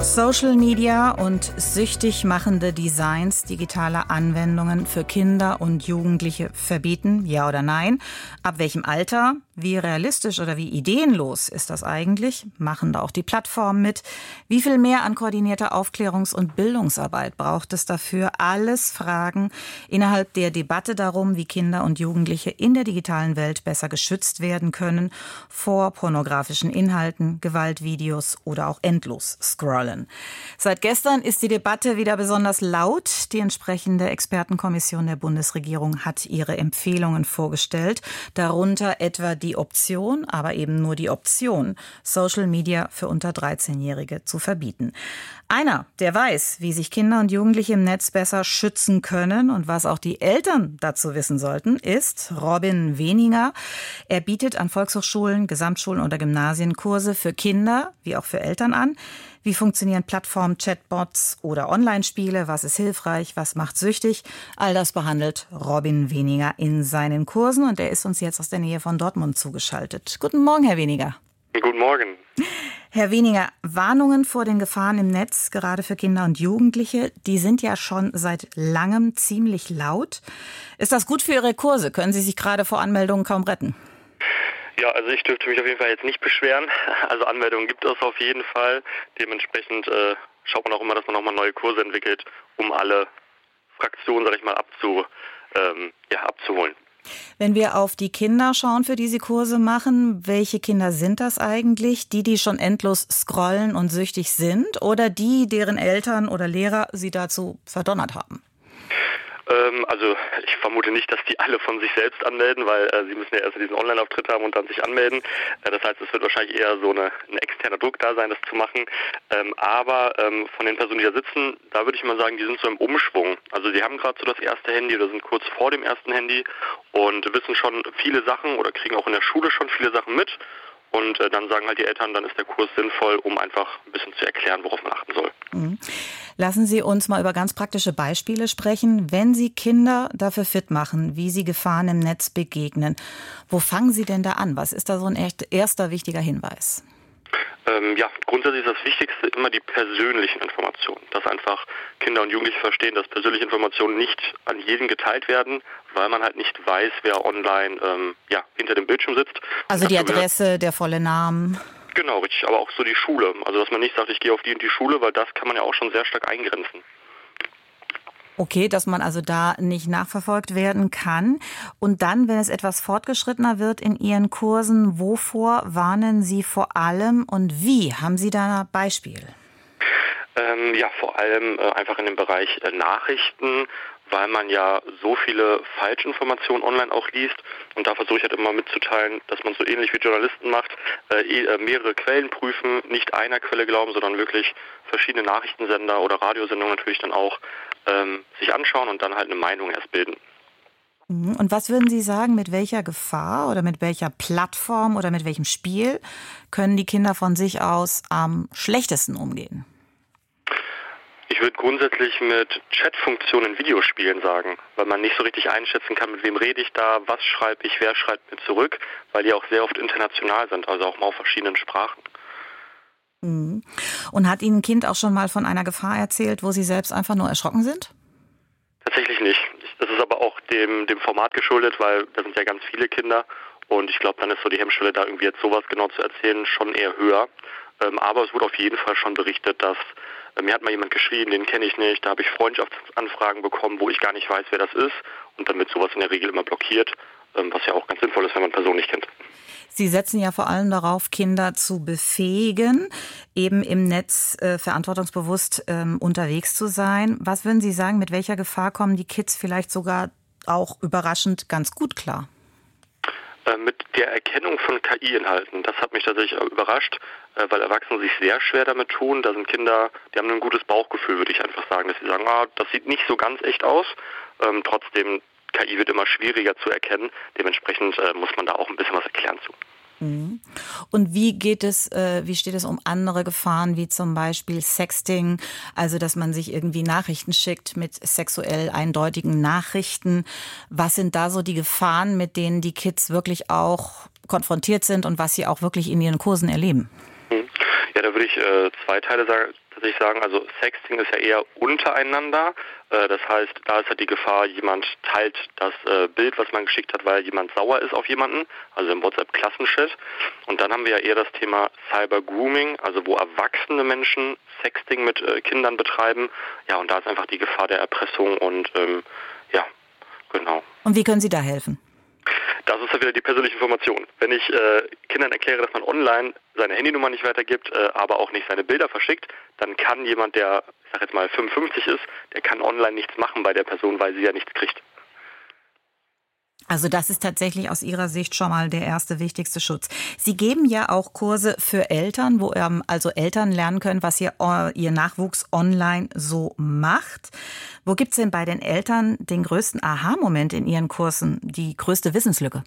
Social Media und süchtig machende Designs digitaler Anwendungen für Kinder und Jugendliche verbieten, ja oder nein? Ab welchem Alter? Wie realistisch oder wie ideenlos ist das eigentlich? Machen da auch die Plattformen mit? Wie viel mehr an koordinierter Aufklärungs- und Bildungsarbeit braucht es dafür? Alles Fragen innerhalb der Debatte darum, wie Kinder und Jugendliche in der digitalen Welt besser geschützt werden können vor pornografischen Inhalten, Gewaltvideos oder auch endlos scrollen. Seit gestern ist die Debatte wieder besonders laut. Die entsprechende Expertenkommission der Bundesregierung hat ihre Empfehlungen vorgestellt, darunter etwa die Option, aber eben nur die Option, Social Media für unter 13-Jährige zu verbieten. Einer, der weiß, wie sich Kinder und Jugendliche im Netz besser schützen können und was auch die Eltern dazu wissen sollten, ist Robin Weninger. Er bietet an Volkshochschulen, Gesamtschulen oder Gymnasien Kurse für Kinder wie auch für Eltern an. Wie funktionieren Plattformen, Chatbots oder Online-Spiele? Was ist hilfreich? Was macht süchtig? All das behandelt Robin Weninger in seinen Kursen und er ist uns jetzt aus der Nähe von Dortmund zugeschaltet. Guten Morgen, Herr Weninger. Guten Morgen. Herr Weninger, Warnungen vor den Gefahren im Netz, gerade für Kinder und Jugendliche, die sind ja schon seit langem ziemlich laut. Ist das gut für Ihre Kurse? Können Sie sich gerade vor Anmeldungen kaum retten? Ja, also ich dürfte mich auf jeden Fall jetzt nicht beschweren. Also Anmeldungen gibt es auf jeden Fall. Dementsprechend schaut man auch immer, dass man nochmal neue Kurse entwickelt, um alle Fraktionen, sag ich mal, abzuholen. Wenn wir auf die Kinder schauen, für die Sie Kurse machen, welche Kinder sind das eigentlich? Die schon endlos scrollen und süchtig sind oder die, deren Eltern oder Lehrer sie dazu verdonnert haben? Also ich vermute nicht, dass die alle von sich selbst anmelden, weil sie müssen ja erst diesen Online-Auftritt haben und dann sich anmelden. Das heißt, es wird wahrscheinlich eher so ein externer Druck da sein, das zu machen. Aber von den Personen, die da sitzen, da würde ich mal sagen, die sind so im Umschwung. Also die haben gerade so das erste Handy oder sind kurz vor dem ersten Handy und wissen schon viele Sachen oder kriegen auch in der Schule schon viele Sachen mit. Und dann sagen halt die Eltern, dann ist der Kurs sinnvoll, um einfach ein bisschen zu erklären, worauf man achten soll. Lassen Sie uns mal über ganz praktische Beispiele sprechen. Wenn Sie Kinder dafür fit machen, wie sie Gefahren im Netz begegnen, wo fangen Sie denn da an? Was ist da so ein erster wichtiger Hinweis? Grundsätzlich ist das Wichtigste immer die persönlichen Informationen. Dass einfach Kinder und Jugendliche verstehen, dass persönliche Informationen nicht an jeden geteilt werden, weil man halt nicht weiß, wer online hinter dem Bildschirm sitzt. Also die Adresse, der volle Name. Genau, richtig. Aber auch so die Schule. Also dass man nicht sagt, ich gehe auf die und die Schule, weil das kann man ja auch schon sehr stark eingrenzen. Okay, dass man also da nicht nachverfolgt werden kann. Und dann, wenn es etwas fortgeschrittener wird in Ihren Kursen, wovor warnen Sie vor allem und wie? Haben Sie da ein Beispiel? Vor allem einfach in dem Bereich Nachrichten, weil man ja so viele Falschinformationen online auch liest. Und da versuche ich halt immer mitzuteilen, dass man so ähnlich wie Journalisten macht, mehrere Quellen prüfen, nicht einer Quelle glauben, sondern wirklich verschiedene Nachrichtensender oder Radiosendungen natürlich dann auch sich anschauen und dann halt eine Meinung erst bilden. Und was würden Sie sagen, mit welcher Gefahr oder mit welcher Plattform oder mit welchem Spiel können die Kinder von sich aus am schlechtesten umgehen? Ich würde grundsätzlich mit Chatfunktionen in Videospielen sagen, weil man nicht so richtig einschätzen kann, mit wem rede ich da, was schreibe ich, wer schreibt mir zurück, weil die auch sehr oft international sind, also auch mal auf verschiedenen Sprachen. Und hat Ihnen ein Kind auch schon mal von einer Gefahr erzählt, wo Sie selbst einfach nur erschrocken sind? Tatsächlich nicht. Das ist aber auch dem Format geschuldet, weil da sind ja ganz viele Kinder und ich glaube, dann ist so die Hemmschwelle, da irgendwie jetzt sowas genau zu erzählen, schon eher höher. Aber es wurde auf jeden Fall schon berichtet, dass mir hat mal jemand geschrieben, den kenne ich nicht, da habe ich Freundschaftsanfragen bekommen, wo ich gar nicht weiß, wer das ist und dann wird sowas in der Regel immer blockiert, was ja auch ganz sinnvoll ist, wenn man Personen nicht kennt. Sie setzen ja vor allem darauf, Kinder zu befähigen, eben im Netz verantwortungsbewusst unterwegs zu sein. Was würden Sie sagen, mit welcher Gefahr kommen die Kids vielleicht sogar auch überraschend ganz gut klar? Mit der Erkennung von KI-Inhalten, das hat mich tatsächlich überrascht, weil Erwachsene sich sehr schwer damit tun. Da sind Kinder, die haben ein gutes Bauchgefühl, würde ich einfach sagen, dass sie sagen, das sieht nicht so ganz echt aus. Trotzdem, KI wird immer schwieriger zu erkennen. Dementsprechend muss man da auch ein bisschen was erklären zu. Und wie steht es um andere Gefahren, wie zum Beispiel Sexting, also dass man sich irgendwie Nachrichten schickt mit sexuell eindeutigen Nachrichten? Was sind da so die Gefahren, mit denen die Kids wirklich auch konfrontiert sind und was sie auch wirklich in ihren Kursen erleben? Ja, da würde ich zwei Teile tatsächlich sagen, also Sexting ist ja eher untereinander. Das heißt, da ist halt die Gefahr, jemand teilt das Bild, was man geschickt hat, weil jemand sauer ist auf jemanden, also im WhatsApp-Klassenchat. Und dann haben wir ja eher das Thema Cyber-Grooming, also wo erwachsene Menschen Sexting mit Kindern betreiben. Ja, und da ist einfach die Gefahr der Erpressung und ja, genau. Und wie können Sie da helfen? Das ist ja wieder die persönliche Information. Wenn ich Kindern erkläre, dass man online seine Handynummer nicht weitergibt, aber auch nicht seine Bilder verschickt, dann kann jemand, der, ich sag jetzt mal 55 ist, der kann online nichts machen bei der Person, weil sie ja nichts kriegt. Also das ist tatsächlich aus Ihrer Sicht schon mal der erste wichtigste Schutz. Sie geben ja auch Kurse für Eltern, wo also Eltern lernen können, was ihr Nachwuchs online so macht. Wo gibt's denn bei den Eltern den größten Aha-Moment in Ihren Kursen, die größte Wissenslücke?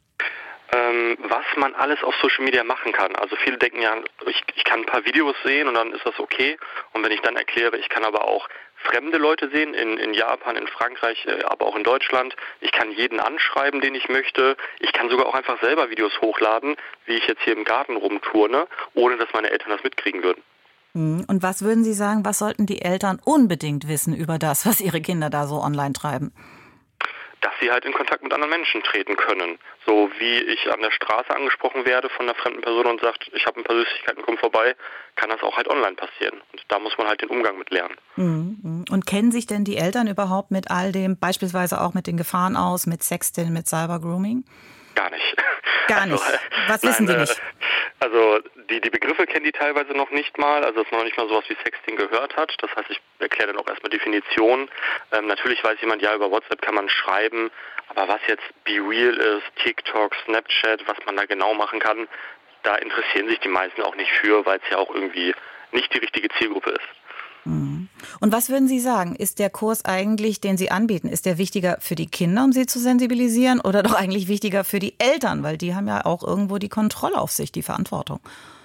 Was man alles auf Social Media machen kann. Also viele denken ja, ich kann ein paar Videos sehen und dann ist das okay. Und wenn ich dann erkläre, ich kann aber auch fremde Leute sehen, in Japan, in Frankreich, aber auch in Deutschland. Ich kann jeden anschreiben, den ich möchte. Ich kann sogar auch einfach selber Videos hochladen, wie ich jetzt hier im Garten rumturne, ohne dass meine Eltern das mitkriegen würden. Und was würden Sie sagen, was sollten die Eltern unbedingt wissen über das, was ihre Kinder da so online treiben? Dass sie halt in Kontakt mit anderen Menschen treten können. So wie ich an der Straße angesprochen werde von einer fremden Person und sagt, ich habe ein paar Süßigkeiten, komm vorbei, kann das auch halt online passieren. Und da muss man halt den Umgang mit lernen. Und kennen sich denn die Eltern überhaupt mit all dem, beispielsweise auch mit den Gefahren aus, mit Sexting, mit Cybergrooming? Gar nicht. Gar nicht? Was wissen die nicht? Also die Begriffe kennen die teilweise noch nicht mal, also dass man noch nicht mal sowas wie Sexting gehört hat. Das heißt, ich erkläre dann auch erstmal Definitionen. Natürlich weiß jemand, ja, über WhatsApp kann man schreiben, aber was jetzt BeReal ist, TikTok, Snapchat, was man da genau machen kann, da interessieren sich die meisten auch nicht für, weil es ja auch irgendwie nicht die richtige Zielgruppe ist. Und was würden Sie sagen, ist der Kurs eigentlich, den Sie anbieten, ist der wichtiger für die Kinder, um sie zu sensibilisieren, oder doch eigentlich wichtiger für die Eltern, weil die haben ja auch irgendwo die Kontrolle auf sich, die Verantwortung?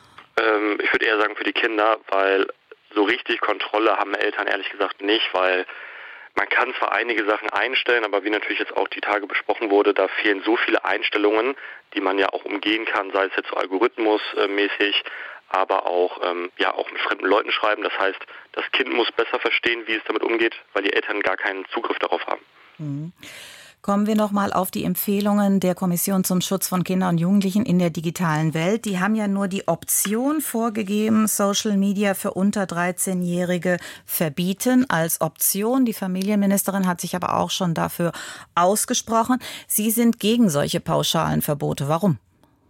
Ich würde eher sagen für die Kinder, weil so richtig Kontrolle haben Eltern ehrlich gesagt nicht, weil man kann zwar einige Sachen einstellen, aber wie natürlich jetzt auch die Tage besprochen wurde, da fehlen so viele Einstellungen, die man ja auch umgehen kann, sei es jetzt so algorithmusmäßig, aber auch auch mit fremden Leuten schreiben. Das heißt, das Kind muss besser verstehen, wie es damit umgeht, weil die Eltern gar keinen Zugriff darauf haben. Kommen wir noch mal auf die Empfehlungen der Kommission zum Schutz von Kindern und Jugendlichen in der digitalen Welt. Die haben ja nur die Option vorgegeben, Social Media für unter 13-Jährige verbieten als Option. Die Familienministerin hat sich aber auch schon dafür ausgesprochen. Sie sind gegen solche pauschalen Verbote. Warum?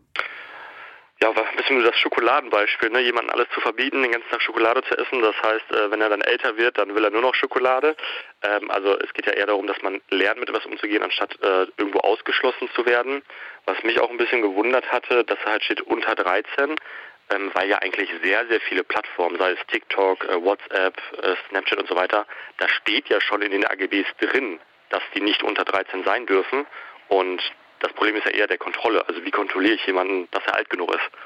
Ja, ein bisschen das Schokoladenbeispiel, ne? Jemandem alles zu verbieten, den ganzen Tag Schokolade zu essen. Das heißt, wenn er dann älter wird, dann will er nur noch Schokolade. Also es geht ja eher darum, dass man lernt, mit etwas umzugehen, anstatt irgendwo ausgeschlossen zu werden. Was mich auch ein bisschen gewundert hatte, dass da halt steht unter 13, weil ja eigentlich sehr, sehr viele Plattformen, sei es TikTok, WhatsApp, Snapchat und so weiter, da steht ja schon in den AGBs drin, dass die nicht unter 13 sein dürfen. Und das Problem ist ja eher der Kontrolle. Also wie kontrolliere ich jemanden, dass er alt genug ist?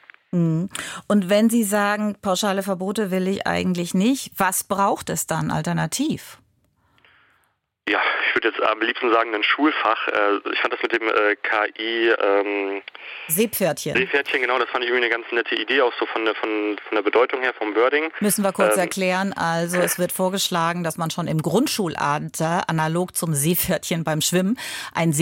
Und wenn Sie sagen, pauschale Verbote will ich eigentlich nicht, was braucht es dann alternativ? Ja, ich würde jetzt am liebsten sagen, ein Schulfach. Ich fand das mit dem KI... Seepferdchen. Seepferdchen, genau, das fand ich irgendwie eine ganz nette Idee, auch so von der Bedeutung her, vom Wording. Müssen wir kurz erklären. Also es wird vorgeschlagen, dass man schon im Grundschulalter analog zum Seepferdchen beim Schwimmen ein